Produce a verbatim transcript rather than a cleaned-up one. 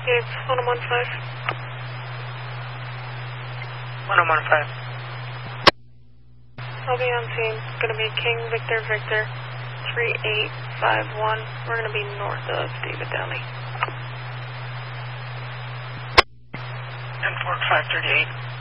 It's one oh one five. one oh one five. I'll be on scene. It's going to be King Victor Victor three eight five one. We're going to be north of David Downey. ten four five thirty-eight.